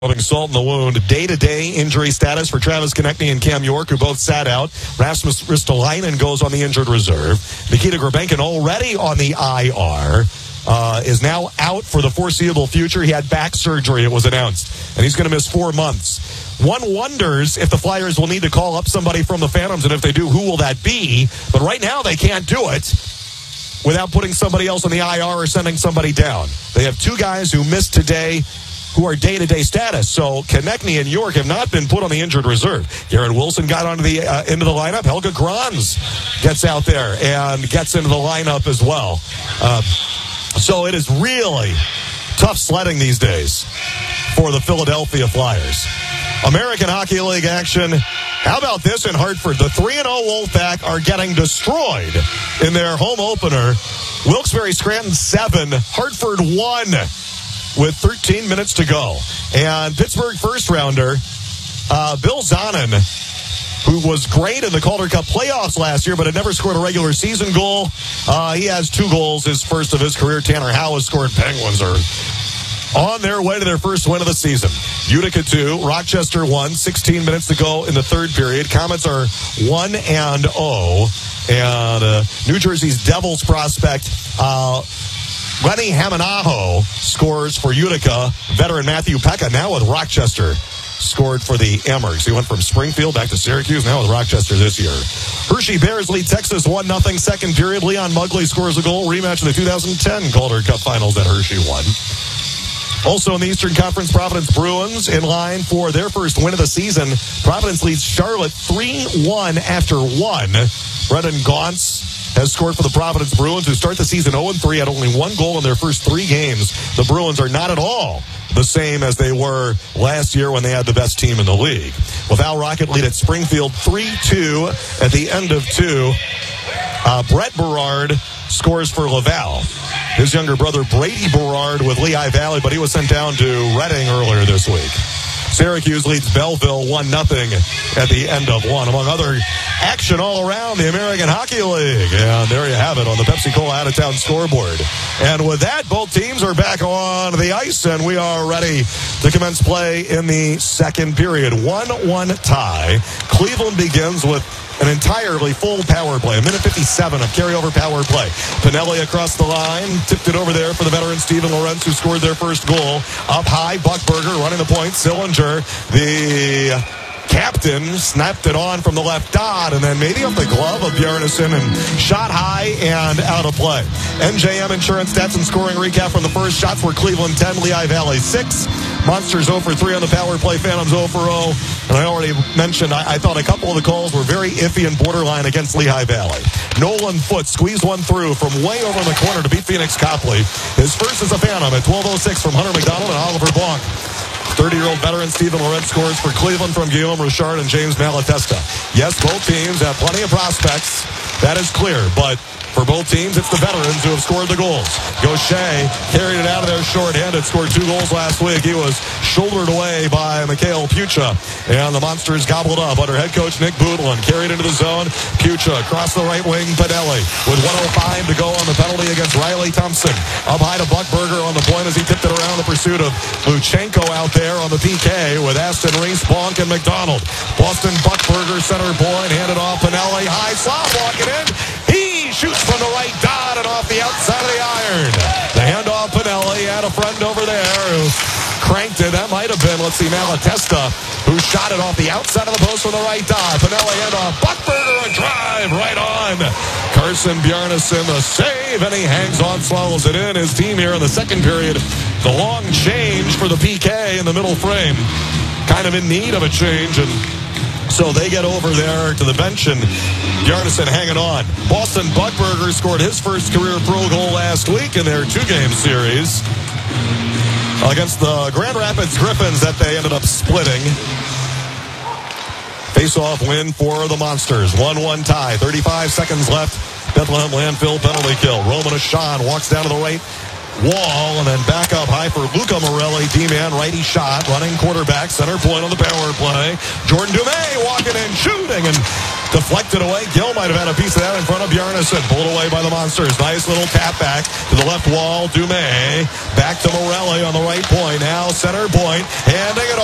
Rubbing salt in the wound. Day-to-day injury status for Travis Konechny and Cam York, who both sat out. Rasmus Ristolainen goes on the injured reserve. Nikita Grabenkin already on the IR. Is now out for the foreseeable future. He had back surgery, it was announced, and he's going to miss 4 months. One wonders if the Flyers will need to call up somebody from the Phantoms, and if they do, who will that be? But right now, they can't do it without putting somebody else on the IR or sending somebody down. They have 2 guys who missed today who are day-to-day status. So Konechny and York have not been put on the injured reserve. Garrett Wilson got onto the into the lineup. Helge Grans gets out there and gets into the lineup as well. So it is really tough sledding these days for the Philadelphia Flyers. American Hockey League action. How about this in Hartford? The 3-0 Wolfpack are getting destroyed in their home opener. Wilkes-Barre Scranton 7, Hartford 1 with 13 minutes to go. And Pittsburgh first-rounder Bill Zonin, who was great in the Calder Cup playoffs last year, but had never scored a regular season goal. He has 2 goals, his first of his career. Tanner Howe has scored. Penguins are on their way to their first win of the season. Utica 2, Rochester 1, 16 minutes to go in the third period. Comets are 1-0. And New Jersey's Devils prospect, Lenny Hamanaho, scores for Utica. Veteran Matthew Pekka, now with Rochester, scored for the Amherst. He went from Springfield back to Syracuse, now with Rochester this year. Hershey Bears lead Texas 1-0 second period. Leon Mugley scores a goal. Rematch of the 2010 Calder Cup Finals that Hershey won. Also in the Eastern Conference, Providence Bruins in line for their first win of the season. Providence leads Charlotte 3-1 after 1. Brendan Gaunce has scored for the Providence Bruins, who start the season 0-3, had only 1 goal in their first 3 games. The Bruins are not at all the same as they were last year when they had the best team in the league. With Al Rocket lead at Springfield 3-2 at the end of 2. Brett Berard scores for Laval. His younger brother Brady Berard with Lehigh Valley, but he was sent down to Reading earlier this week. Syracuse leads Belleville 1-0 at the end of 1. Among other action all around the American Hockey League. And there you have it on the Pepsi-Cola out-of-town scoreboard. And with that, both teams are back on the ice, and we are ready to commence play in the second period. 1-1 tie. Cleveland begins with an entirely full power play. 1:57 of carryover power play. Pinelli across the line. Tipped it over there for the veteran Steven Lorentz, who scored their first goal. Up high, Buckberger running the point. Sillinger, the captain, snapped it on from the left dot, and then maybe off the glove of Bjarnason, and shot high and out of play. NJM Insurance stats and scoring recap from the first. Shots were Cleveland 10, Lehigh Valley 6. Monsters 0 for 3 on the power play. Phantoms 0 for 0. And I already mentioned, I thought a couple of the calls were very iffy and borderline against Lehigh Valley. Nolan Foote squeezed one through from way over in the corner to beat Phoenix Copley. His first is a Phantom at 12:06 from Hunter McDonald and Oliver Blanc. 30-year-old veteran Steven Lorentz scores for Cleveland from Guillaume Richard and James Malatesta. Yes, both teams have plenty of prospects. That is clear, but for both teams, it's the veterans who have scored the goals. Gaucher carried it out of there short-handed, scored 2 goals last week. He was shouldered away by Mikhail Pucha, and the Monsters gobbled up under head coach Nick Boodlin. Carried into the zone. Pucha across the right wing. Pinelli with 1:05 to go on the penalty against Riley Thompson. Up high to Buckberger on the point as he tipped it around the pursuit of Luchenko out there on the PK with Aston Reese, Bonk, and McDonald. Boston Buckberger center point, handed off Pinelli. High slot, walking in. He shoots from the right dot and off the outside of the iron. The handoff, Pinelli had a friend over there who cranked it. That might have been, let's see, Malatesta, who shot it off the outside of the post from the right dot. Pinelli handoff, Buckberger, a drive right on. Carson Bjarnason, the save, and he hangs on, swallows it in. His team here in the second period, the long change for the PK in the middle frame. Kind of in need of a change, and so they get over there to the bench, and Bjarnason hanging on. Boston Buckberger scored his first career pro goal last week in their 2-game series against the Grand Rapids Griffins that they ended up splitting. Face-off win for the Monsters. 1-1 tie. 35 seconds left. Bethlehem landfill penalty kill. Roman Ashan walks down to the right Wall, and then back up high for Luca Morelli, D-man, righty shot, running quarterback, center point on the power play. Jordan Dumais walking in, shooting, and deflected away. Gill might have had a piece of that in front of Bjarnason. Pulled away by the Monsters. Nice little tap back to the left wall. Dumais back to Morelli on the right point. Now center point, handing it